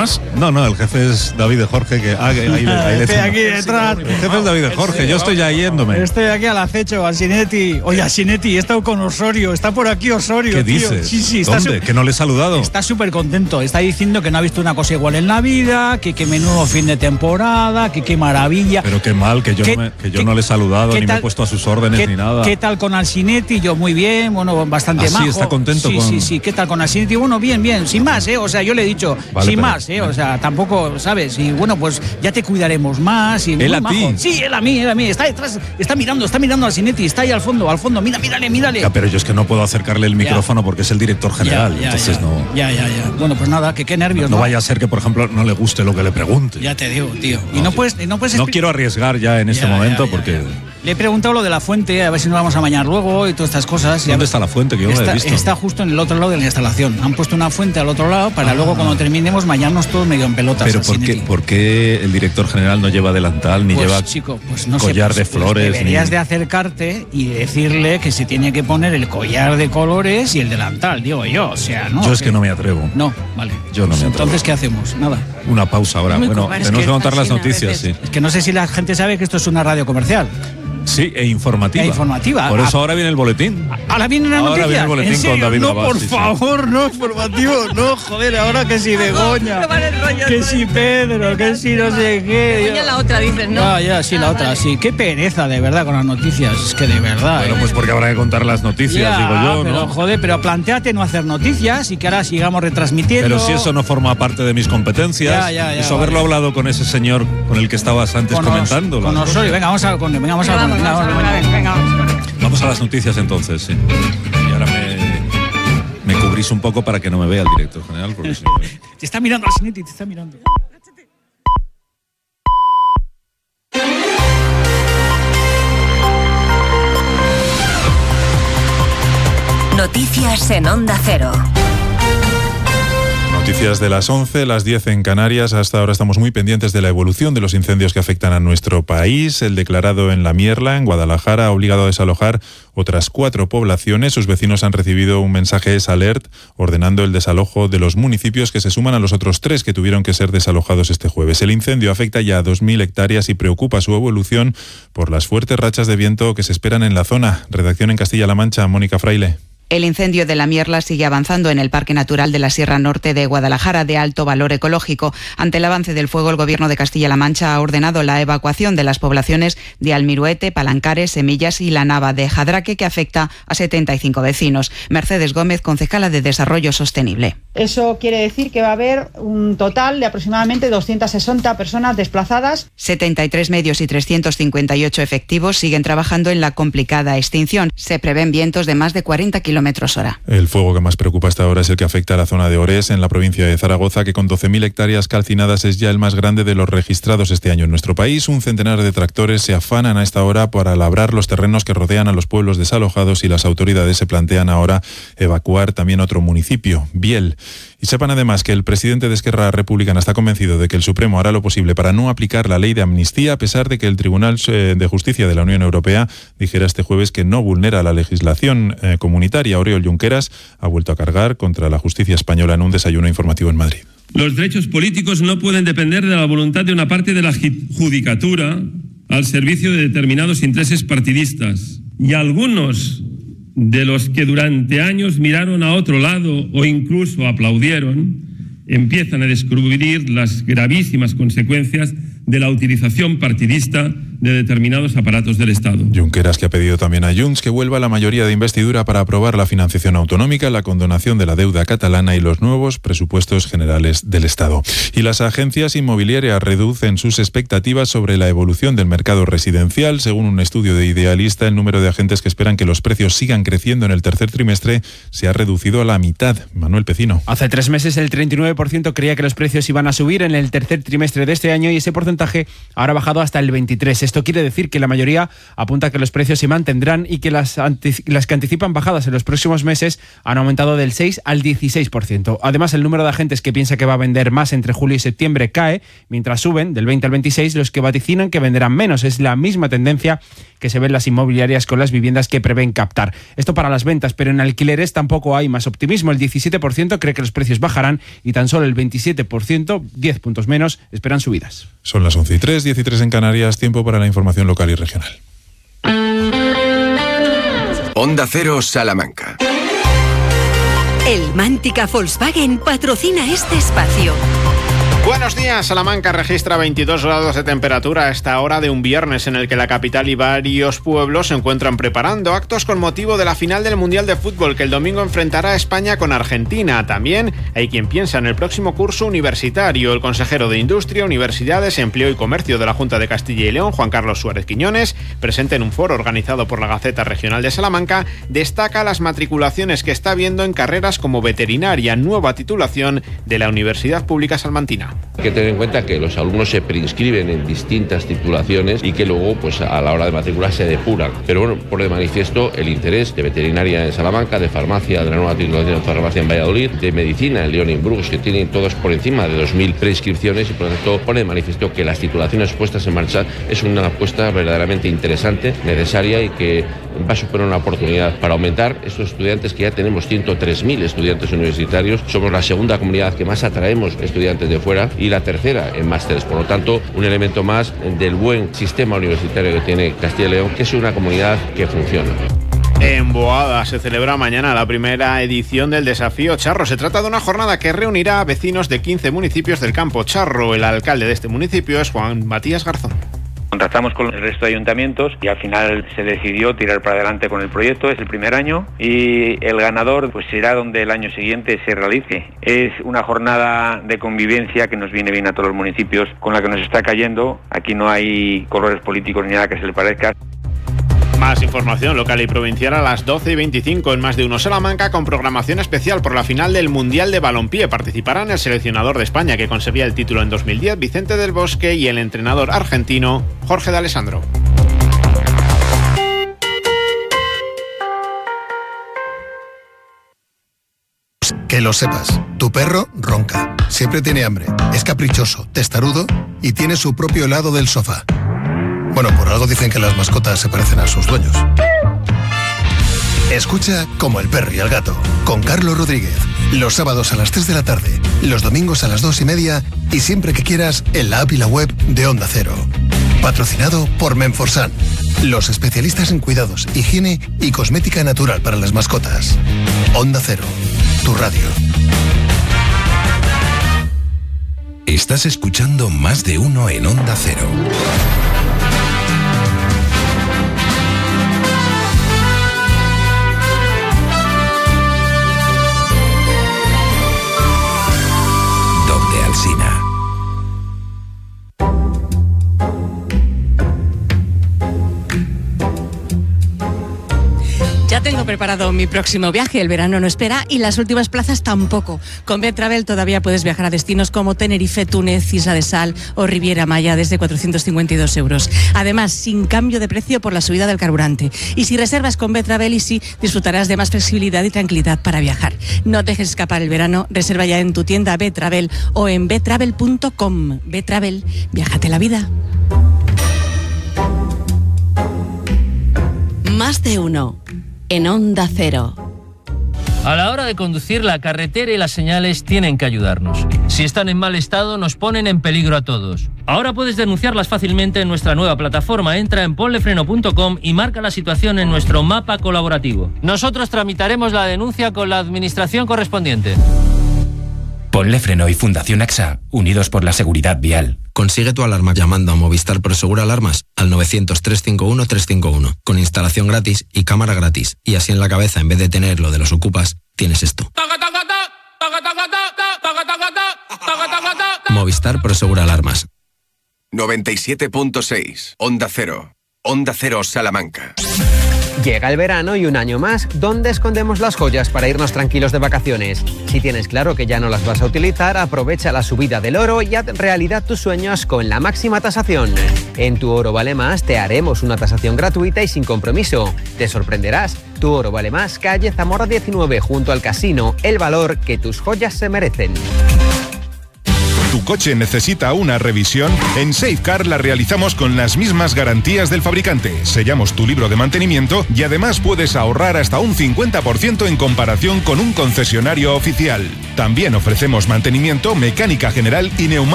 más? No, el jefe es David de Jorge, que ahí estoy aquí detrás. El jefe es David de Jorge, yo estoy ya yéndome. Estoy aquí al acecho, Alsinetti. Oye, Alsinetti, he estado con Osorio, está por aquí Osorio. ¿Qué tío. dices? Sí, ¿Dónde? ¿Que no le he saludado? Está súper contento, está diciendo que no ha visto una cosa igual en la vida, que menudo fin de temporada, que qué maravilla. Pero qué mal, que yo no le he saludado, ni me he puesto a sus órdenes, ni nada. ¿Qué tal con Alsinetti? Yo muy bien, bueno, bastante majo. Sí, está contento Sí, ¿qué tal con Alsinetti? Bueno, bien, sin más, o sea, yo le he dicho, vale, sin más, o sea, tampoco, ¿sabes? Y bueno, pues ya te cuidaremos más. Y ¿Él a ti? Sí, él a mí, está detrás, está mirando a Alsinetti, está ahí al fondo, mírale. Ya, pero yo es que no puedo acercarle el micrófono porque es el director general, entonces no. Ya. Bueno, pues nada, que qué nervios. No vaya a ser que, por ejemplo, no le guste lo que le pregunte. Ya te digo, tío. Y no puedes. No quiero arriesgar ya en este momento porque. Le he preguntado lo de la fuente, a ver si nos vamos a bañar luego y todas estas cosas. ¿Dónde está la fuente? Que yo no la he visto. Está justo en el otro lado de la instalación. Han puesto una fuente al otro lado para luego, cuando terminemos, bañarnos todos medio en pelotas. Pero ¿por qué el director general no lleva delantal, ni lleva no collar de flores? Deberías de acercarte y decirle que se tiene que poner el collar de colores y el delantal, digo yo. O sea, ¿no? Yo es que no me atrevo. No, vale. Yo no me atrevo. Entonces, ¿qué hacemos? Nada. Una pausa ahora. Bueno, tenemos que contar las noticias, sí. Es que no sé si la gente sabe que esto es una radio comercial. Sí, e informativa. Por eso ahora viene el boletín. ¿Ahora viene la noticia? Ahora viene el boletín con David No, Navas, por favor, no, informativo. No, joder, ahora que si Begoña, que si Pedro, que si no sé qué. Begoña la otra, dices, ¿no? Ya, sí, la otra, sí. Qué pereza, de verdad, con las noticias. Es que de verdad. Bueno, pues porque habrá que contar las noticias, digo yo, pero, ¿no? Joder, pero plantéate no hacer noticias y que ahora sigamos retransmitiendo. Pero si eso no forma parte de mis competencias, eso haberlo hablado con ese señor con el que estabas antes comentando. Con Osorio, venga, vamos a Vamos a las noticias entonces, sí. Y ahora me cubrís un poco para que no me vea el director general. Porque si te está mirando, Alsinetti, te está mirando. Noticias en Onda Cero. Noticias de las 11, las 10 en Canarias. Hasta ahora estamos muy pendientes de la evolución de los incendios que afectan a nuestro país. El declarado en La Mierla, en Guadalajara, ha obligado a desalojar otras 4 poblaciones. Sus vecinos han recibido un mensaje alert ordenando el desalojo de los municipios que se suman a los otros 3 que tuvieron que ser desalojados este jueves. El incendio afecta ya a 2.000 hectáreas y preocupa su evolución por las fuertes rachas de viento que se esperan en la zona. Redacción en Castilla-La Mancha, Mónica Fraile. El incendio de La Mierla sigue avanzando en el Parque Natural de la Sierra Norte de Guadalajara, de alto valor ecológico. Ante el avance del fuego, el Gobierno de Castilla-La Mancha ha ordenado la evacuación de las poblaciones de Almiruete, Palancares, Semillas y La Nava de Jadraque, que afecta a 75 vecinos. Mercedes Gómez, concejala de Desarrollo Sostenible. Eso quiere decir que va a haber un total de aproximadamente 260 personas desplazadas. 73 medios y 358 efectivos siguen trabajando en la complicada extinción. Se prevén vientos de más de 40 km/h. El fuego que más preocupa hasta ahora es el que afecta a la zona de Orés, en la provincia de Zaragoza, que con 12.000 hectáreas calcinadas es ya el más grande de los registrados este año en nuestro país. Un centenar de tractores se afanan a esta hora para labrar los terrenos que rodean a los pueblos desalojados y las autoridades se plantean ahora evacuar también otro municipio, Biel. Y sepan además que el presidente de Esquerra Republicana está convencido de que el Supremo hará lo posible para no aplicar la ley de amnistía, a pesar de que el Tribunal de Justicia de la Unión Europea dijera este jueves que no vulnera la legislación comunitaria. Oriol Junqueras ha vuelto a cargar contra la justicia española en un desayuno informativo en Madrid. Los derechos políticos no pueden depender de la voluntad de una parte de la judicatura al servicio de determinados intereses partidistas. Y algunos de los que durante años miraron a otro lado o incluso aplaudieron, empiezan a descubrir las gravísimas consecuencias de la utilización partidista de determinados aparatos del Estado. Junqueras, que ha pedido también a Junts que vuelva la mayoría de investidura para aprobar la financiación autonómica, la condonación de la deuda catalana y los nuevos presupuestos generales del Estado. Y las agencias inmobiliarias reducen sus expectativas sobre la evolución del mercado residencial. Según un estudio de Idealista, el número de agentes que esperan que los precios sigan creciendo en el tercer trimestre se ha reducido a la mitad. Manuel Pecino. Hace 3 meses el 39% creía que los precios iban a subir en el tercer trimestre de este año y ese porcentaje ahora ha bajado hasta el 23%. Esto quiere decir que la mayoría apunta que los precios se mantendrán y que las que anticipan bajadas en los próximos meses han aumentado del 6 al 16%. Además, el número de agentes que piensa que va a vender más entre julio y septiembre cae, mientras suben del 20 al 26 los que vaticinan que venderán menos. Es la misma tendencia que se ve en las inmobiliarias con las viviendas que prevén captar. Esto para las ventas, pero en alquileres tampoco hay más optimismo. El 17% cree que los precios bajarán y tan solo el 27%, 10 puntos menos, esperan subidas. Son las 11:03, 13 en Canarias, tiempo para la información local y regional. Onda Cero Salamanca. El Mántica Volkswagen patrocina este espacio. Buenos días. Salamanca registra 22 grados de temperatura a esta hora de un viernes en el que la capital y varios pueblos se encuentran preparando actos con motivo de la final del Mundial de Fútbol que el domingo enfrentará a España con Argentina. También hay quien piensa en el próximo curso universitario. El consejero de Industria, Universidades, Empleo y Comercio de la Junta de Castilla y León, Juan Carlos Suárez Quiñones, presente en un foro organizado por la Gaceta Regional de Salamanca, destaca las matriculaciones que está habiendo en carreras como veterinaria, nueva titulación de la Universidad Pública Salmantina. Hay que tener en cuenta que los alumnos se preinscriben en distintas titulaciones y que luego, pues a la hora de matricular, se depuran. Pero bueno, pone de manifiesto el interés de veterinaria en Salamanca, de farmacia, de la nueva titulación de farmacia en Valladolid, de medicina en León y en Burgos, que tienen todos por encima de 2.000 preinscripciones y por lo tanto pone de manifiesto que las titulaciones puestas en marcha es una apuesta verdaderamente interesante, necesaria y que va a suponer una oportunidad para aumentar estos estudiantes, que ya tenemos 103.000 estudiantes universitarios. Somos la segunda comunidad que más atraemos estudiantes de fuera y la tercera en másteres. Por lo tanto, un elemento más del buen sistema universitario que tiene Castilla y León, que es una comunidad que funciona. En Boada se celebra mañana la primera edición del Desafío Charro. Se trata de una jornada que reunirá a vecinos de 15 municipios del campo charro. El alcalde de este municipio es Juan Matías Garzón. Contactamos con el resto de ayuntamientos y al final se decidió tirar para adelante con el proyecto. Es el primer año y el ganador pues será donde el año siguiente se realice. Es una jornada de convivencia que nos viene bien a todos los municipios, con la que nos está cayendo. Aquí no hay colores políticos ni nada que se le parezca. Más información local y provincial a las 12:25 en Más de Uno Salamanca, con programación especial por la final del Mundial de Balompié. Participarán el seleccionador de España, que conseguía el título en 2010, Vicente del Bosque, y el entrenador argentino, Jorge de Alessandro. Que lo sepas, tu perro ronca, siempre tiene hambre, es caprichoso, testarudo y tiene su propio helado del sofá. Bueno, por algo dicen que las mascotas se parecen a sus dueños. Escucha Como el perro y el gato, con Carlos Rodríguez, los sábados a las 3 de la tarde, los domingos a las 2:30 y siempre que quieras en la app y la web de Onda Cero. Patrocinado por Menforsan, los especialistas en cuidados, higiene y cosmética natural para las mascotas. Onda Cero, tu radio. Estás escuchando Más de Uno en Onda Cero. Ya tengo preparado mi próximo viaje, el verano no espera y las últimas plazas tampoco. Con Betravel todavía puedes viajar a destinos como Tenerife, Túnez, Isla de Sal o Riviera Maya desde 452 euros. Además, sin cambio de precio por la subida del carburante. Y si reservas con Betravel Easy, disfrutarás de más flexibilidad y tranquilidad para viajar. No dejes escapar el verano, reserva ya en tu tienda Betravel o en betravel.com. Betravel, viájate la vida. Más de Uno en Onda Cero. A la hora de conducir, la carretera y las señales tienen que ayudarnos. Si están en mal estado, nos ponen en peligro a todos. Ahora puedes denunciarlas fácilmente en nuestra nueva plataforma. Entra en ponlefreno.com y marca la situación en nuestro mapa colaborativo. Nosotros tramitaremos la denuncia con la administración correspondiente. Ponle Freno y Fundación AXA, unidos por la seguridad vial. Consigue tu alarma llamando a Movistar Prosegura Alarmas al 900-351-351, con instalación gratis y cámara gratis. Y así en la cabeza, en vez de tener lo de los ocupas, tienes esto. Movistar Prosegura Alarmas. 97.6, Onda Cero. Onda Cero Salamanca. Llega el verano y un año más, ¿dónde escondemos las joyas para irnos tranquilos de vacaciones? Si tienes claro que ya no las vas a utilizar, aprovecha la subida del oro y haz realidad tus sueños con la máxima tasación. En Tu Oro Vale Más te haremos una tasación gratuita y sin compromiso. Te sorprenderás. Tu Oro Vale Más, calle Zamora 19, junto al casino. El valor que tus joyas se merecen. ¿Tu coche necesita una revisión? En Safecar la realizamos con las mismas garantías del fabricante. Sellamos tu libro de mantenimiento y además puedes ahorrar hasta un 50% en comparación con un concesionario oficial. También ofrecemos mantenimiento, mecánica general y neumáticos